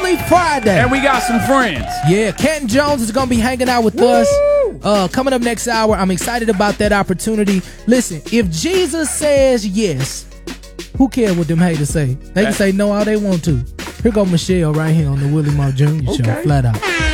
Family Friday. And we got some friends. Yeah, Canton Jones is going to be hanging out with us. Coming up next hour, I'm excited about that opportunity. Listen, if Jesus says yes, who cares what them haters say? They can say no all they want to. Here go Michelle right here on the Willie Moore Jr. Show, flat out.